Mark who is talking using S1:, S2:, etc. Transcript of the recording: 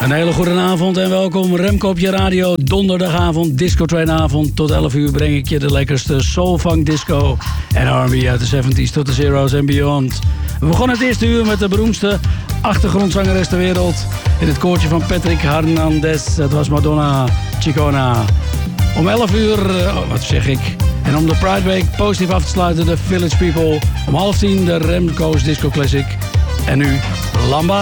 S1: Een hele goede avond en welkom. Remco op je radio. Donderdagavond, Disco Train avond. Tot 11 uur breng ik je de lekkerste soul-funk disco en R&B uit de 70s tot de zeros en beyond. We begonnen het eerste uur met de beroemdste achtergrondzangeres ter wereld. In het koortje van Patrick Hernandez. Het was Madonna Chicona. Om 11 uur, wat zeg ik? En om de Pride Week positief af te sluiten, de Village People. Om 9:30 de Remco's Disco Classic. En nu Lambada.